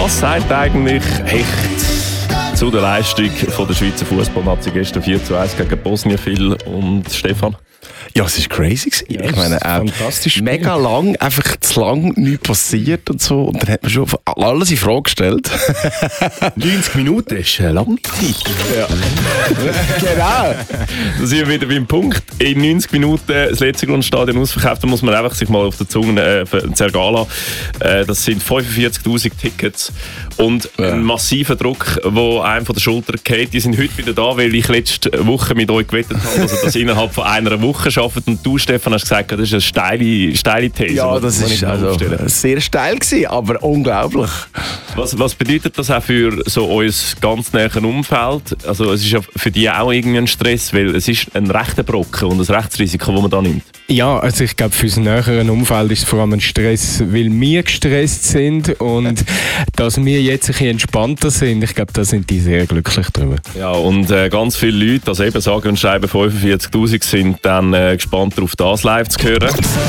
Was sagt eigentlich echt zu der Leistung von der Schweizer Fußballnazi gestern 4:1 gegen Bosnien, Phil und Stefan? Ja, es war crazy. Ja, ich meine, fantastisch. Mega lang, einfach zu lang nichts passiert und so. Und dann hat man schon alles in Frage gestellt. 90 Minuten ist eine lange Zeit. Ja. Genau. Da sind wir wieder beim Punkt. In 90 Minuten das letzte Grundstadion ausverkauft. Da muss man einfach sich mal auf der Zunge zergehen lassen. Das sind 45'000 Tickets und ein massiver Druck, der einem von der Schulter geht. Die sind heute wieder da, weil ich letzte Woche mit euch gewettet habe, dass ihr das innerhalb von einer Woche schafft. Und du, Stefan, hast gesagt, das ist eine steile These. Ja, das ist also sehr steil gewesen, aber unglaublich. Was bedeutet das auch für so unser ganz näheres Umfeld? Also es ist ja für die auch irgendwie ein Stress, weil es ist ein rechter Brocken und ein Rechtsrisiko, das man da nimmt. Ja, also ich glaube, für das nähere Umfeld ist es vor allem ein Stress, weil wir gestresst sind und dass wir jetzt ein bisschen entspannter sind, ich glaube, da sind die sehr glücklich drüber. Ja, und ganz viele Leute, also eben sagen und schreiben 45'000, sind dann gespannt darauf, das live zu hören.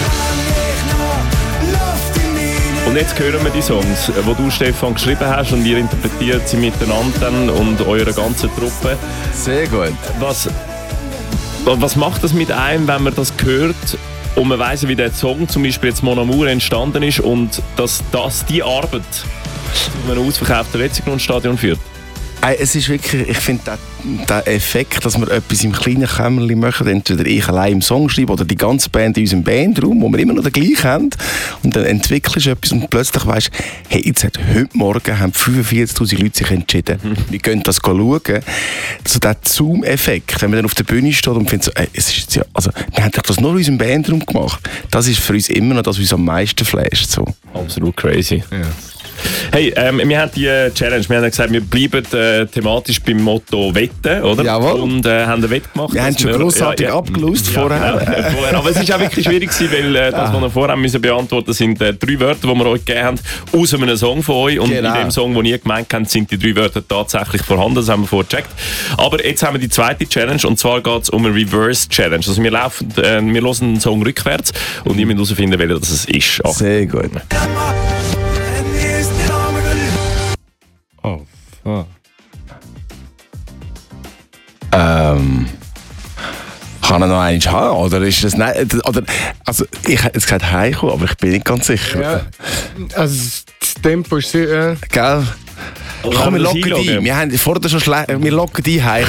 Und jetzt hören wir die Songs, die du, Stefan, geschrieben hast und ihr interpretiert sie miteinander und eure ganze Truppe. Sehr gut. Was macht das mit einem, wenn man das hört und man weiss, wie der Song zum Beispiel jetzt Mon Amour entstanden ist und dass das die Arbeit zu einem ausverkauften Wetzikon-Stadion führt? Es ist wirklich, ich finde, der Effekt, dass wir etwas im kleinen Kämmerchen machen, entweder ich allein im Song schreibe oder die ganze Band in unserem Bandraum, wo wir immer noch den gleichen haben, und dann entwickelst du etwas und plötzlich weisst, hey, jetzt hat heute Morgen haben 45'000 Leute sich entschieden, wir können das schauen. So der Zoom-Effekt, wenn man dann auf der Bühne steht und findet so, es ist jetzt ja, also, wir haben das nur in unserem Bandraum gemacht, das ist für uns immer noch das, was uns am meisten flasht. So. Absolut crazy. Ja. Hey, wir haben die Challenge, wir haben gesagt, wir bleiben thematisch beim Motto Wetten, oder? Jawohl. Und haben eine Wette gemacht. Wir haben schon grossartig abgelost vorher. Genau, vorher. Aber es ist auch wirklich schwierig gewesen, weil das, was wir vorher müssen beantworten, sind 3 Wörter, die wir euch gegeben haben, aus einem Song von euch. Und in dem Song, den ihr gemeint habt, sind die 3 Wörter tatsächlich vorhanden. Das haben wir vorher gecheckt. Aber jetzt haben wir die zweite Challenge, und zwar geht es um eine Reverse Challenge. Also wir hören einen Song rückwärts und ihr müsst herausfinden, welcher das ist. Achtung. Sehr gut. Oh, fuck. Kann er noch einen haben? Oder ist das nicht? Oder, also, ich hätte jetzt gesagt heimkommen, aber ich bin nicht ganz sicher. Ja, also das Tempo ist sehr... Gell? Komm, wir locken die. Wir haben vorher schon wir locken die heim.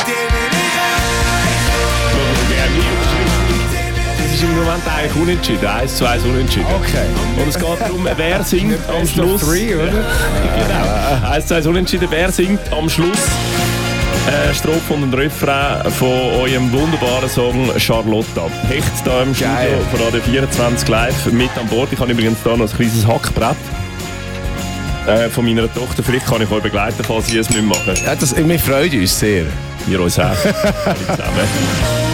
Das ist im Moment eigentlich unentschieden. 1:1 unentschieden. Okay. Und es geht darum, wer singt am Schluss. oder? Genau. 1:1 unentschieden. Wer singt am Schluss Strophe und ein Refrain von eurem wunderbaren Song Charlotta. Hecht da im Studio von Radio 24 live mit an Bord. Ich habe übrigens da noch ein kleines Hackbrett von meiner Tochter. Vielleicht kann ich euch begleiten, falls ihr es nicht machen. Ja, wir freuen uns sehr. Wir uns auch. Alle zusammen.